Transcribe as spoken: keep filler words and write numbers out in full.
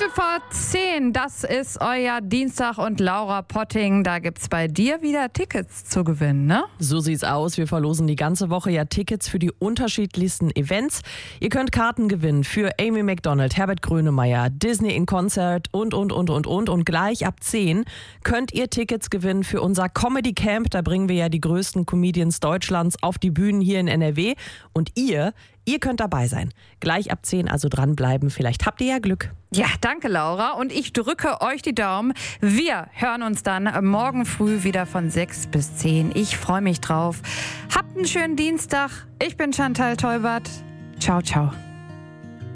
Viertel vor zehn, das ist euer Dienstag und Laura Potting. Da gibt's bei dir wieder Tickets zu gewinnen, ne? So sieht's aus. Wir verlosen die ganze Woche ja Tickets für die unterschiedlichsten Events. Ihr könnt Karten gewinnen für Amy Macdonald, Herbert Grönemeyer, Disney in Concert und, und, und, und, und. Und gleich ab zehn könnt ihr Tickets gewinnen für unser Comedy Camp. Da bringen wir ja die größten Comedians Deutschlands auf die Bühnen hier in N R W. Und ihr, ihr könnt dabei sein. Gleich ab zehn also dranbleiben. Vielleicht habt ihr ja Glück. Ja, danke Laura und ich drücke euch die Daumen. Wir hören uns dann morgen früh wieder von sechs bis zehn. Ich freue mich drauf. Habt einen schönen Dienstag. Ich bin Chantal Teubert. Ciao, ciao.